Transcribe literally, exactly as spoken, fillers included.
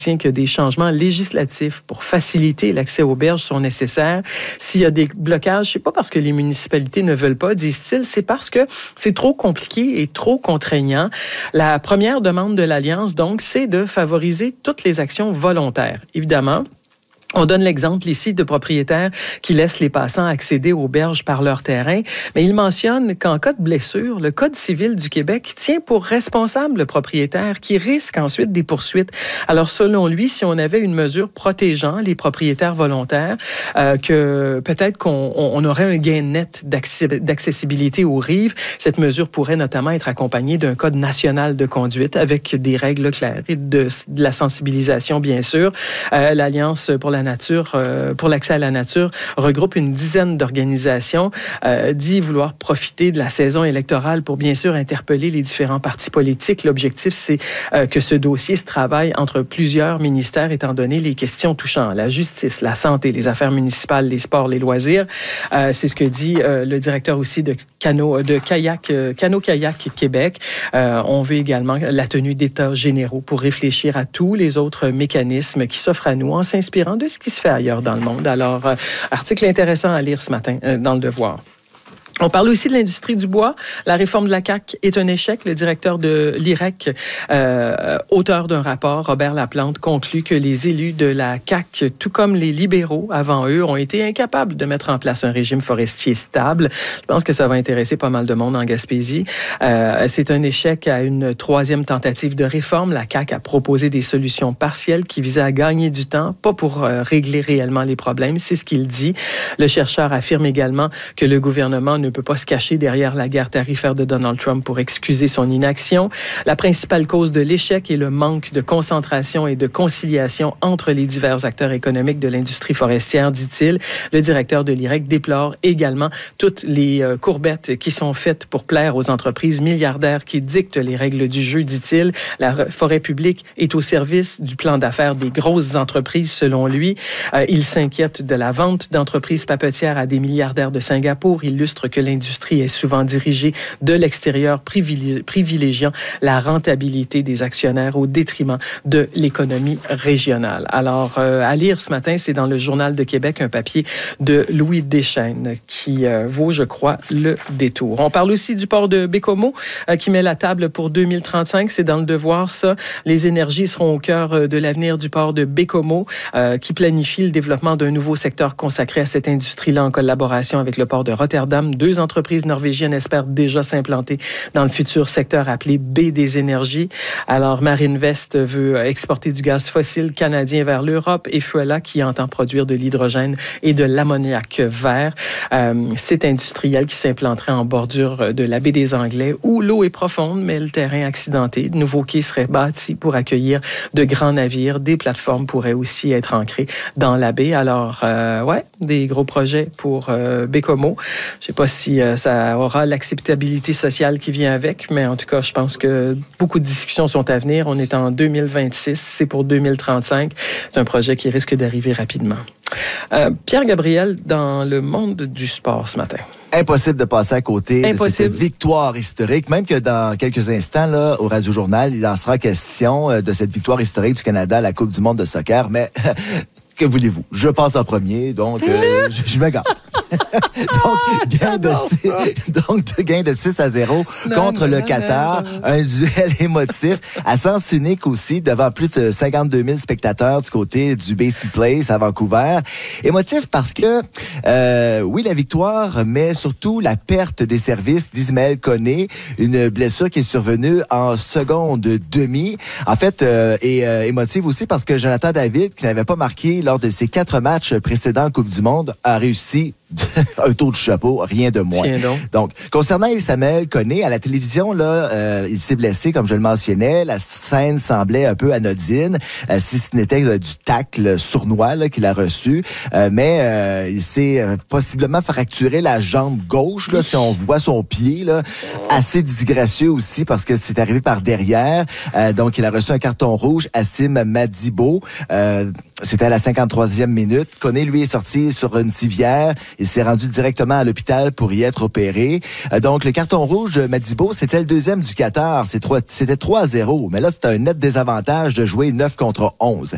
que des changements législatifs pour faciliter l'accès aux berges sont nécessaires. S'il y a des blocages, c'est pas parce que les municipalités ne veulent pas, disent-ils, c'est parce que c'est trop compliqué et trop contraignant. La première demande de l'Alliance, donc, c'est de favoriser toutes les actions volontaires. Évidemment, on donne l'exemple ici de propriétaires qui laissent les passants accéder aux berges par leur terrain, mais il mentionne qu'en cas de blessure, le Code civil du Québec tient pour responsable le propriétaire qui risque ensuite des poursuites. Alors, selon lui, si on avait une mesure protégeant les propriétaires volontaires, euh, que peut-être qu'on on aurait un gain net d'accessibilité aux rives, cette mesure pourrait notamment être accompagnée d'un code national de conduite avec des règles claires et de, de la sensibilisation, bien sûr. Euh, L'Alliance pour la nature, euh, pour l'accès à la nature, regroupe une dizaine d'organisations, euh, dit vouloir profiter de la saison électorale pour bien sûr interpeller les différents partis politiques. L'objectif, c'est euh, que ce dossier se travaille entre plusieurs ministères, étant donné les questions touchant la justice, la santé, les affaires municipales, les sports, les loisirs. Euh, c'est ce que dit euh, le directeur aussi de Cano, de kayak, euh, Cano-Kayak Québec. Euh, on veut également la tenue d'états généraux pour réfléchir à tous les autres mécanismes qui s'offrent à nous en s'inspirant de ce qui se fait ailleurs dans le monde. Alors, euh, article intéressant à lire ce matin euh, dans Le Devoir. On parle aussi de l'industrie du bois. La réforme de la C A Q est un échec. Le directeur de l'I R E C, euh, auteur d'un rapport, Robert Laplante, conclut que les élus de la C A Q, tout comme les libéraux avant eux, ont été incapables de mettre en place un régime forestier stable. Je pense que ça va intéresser pas mal de monde en Gaspésie. Euh, c'est un échec à une troisième tentative de réforme. La C A Q a proposé des solutions partielles qui visaient à gagner du temps, pas pour euh, régler réellement les problèmes. C'est ce qu'il dit. Le chercheur affirme également que le gouvernement ne peut pas se cacher derrière la guerre tarifaire de Donald Trump pour excuser son inaction. La principale cause de l'échec est le manque de concentration et de conciliation entre les divers acteurs économiques de l'industrie forestière, dit-il. Le directeur de l'I R E C déplore également toutes les euh, courbettes qui sont faites pour plaire aux entreprises milliardaires qui dictent les règles du jeu, dit-il. La forêt publique est au service du plan d'affaires des grosses entreprises, selon lui. Euh, il s'inquiète de la vente d'entreprises papetières à des milliardaires de Singapour, illustre que l'industrie est souvent dirigée de l'extérieur, privilégiant la rentabilité des actionnaires au détriment de l'économie régionale. Alors, euh, à lire ce matin, c'est dans le Journal de Québec, un papier de Louis Deschênes qui euh, vaut, je crois, le détour. On parle aussi du port de Bécomo euh, qui met la table pour deux mille trente-cinq. C'est dans Le Devoir, ça. Les énergies seront au cœur de l'avenir du port de Bécomo euh, qui planifie le développement d'un nouveau secteur consacré à cette industrie-là en collaboration avec le port de Rotterdam. Deux entreprises norvégiennes espèrent déjà s'implanter dans le futur secteur appelé B des énergies. Alors, Marinvest veut exporter du gaz fossile canadien vers l'Europe et Fuela qui entend produire de l'hydrogène et de l'ammoniac vert. Euh, c'est industriel qui s'implanterait en bordure de la baie des Anglais où l'eau est profonde, mais le terrain accidenté. De nouveaux quais seraient bâtis pour accueillir de grands navires. Des plateformes pourraient aussi être ancrées dans la baie. Alors, euh, ouais, des gros projets pour euh, Bécomo. Je sais pas si euh, ça aura l'acceptabilité sociale qui vient avec, mais en tout cas, je pense que beaucoup de discussions sont à venir. On est en deux mille vingt-six, c'est pour deux mille trente-cinq. C'est un projet qui risque d'arriver rapidement. Euh, Pierre Gabriel, dans le monde du sport ce matin. Impossible de passer à côté Impossible. de cette victoire historique, même que dans quelques instants, là, au Radio-Journal, il en sera question de cette victoire historique du Canada à la Coupe du monde de soccer, mais que voulez-vous? Je passe en premier, donc euh, je, je me gâte. donc, gain de six, donc, gain de six à zéro non, contre non, le Qatar. Non, non. Un duel émotif à sens unique aussi, devant plus de cinquante-deux mille spectateurs du côté du B C Place à Vancouver. Émotif parce que, euh, oui, la victoire, mais surtout la perte des services d'Ismaël Koné, une blessure qui est survenue en seconde demi. En fait, euh, et euh, émotive aussi parce que Jonathan David, qui n'avait pas marqué lors de ses quatre matchs précédents en Coupe du Monde, a réussi un tour du chapeau, rien de moins. Tiens donc. Donc, concernant Ismaël Koné, à la télévision, là, euh, il s'est blessé, comme je le mentionnais. La scène semblait un peu anodine, euh, si ce n'était euh, du tacle sournois là, qu'il a reçu. Euh, mais euh, il s'est euh, possiblement fracturé la jambe gauche, là, si on voit son pied. Là, assez disgracieux aussi, parce que c'est arrivé par derrière. Euh, donc, il a reçu un carton rouge. Assim Madibo, euh, c'était à la cinquante-troisième minute. Koné, lui, est sorti sur une civière. Il s'est rendu directement à l'hôpital pour y être opéré. Euh, donc, le carton rouge de Madibo, c'était le deuxième du Qatar. C'était trois à zéro. Mais là, c'était un net désavantage de jouer neuf contre onze.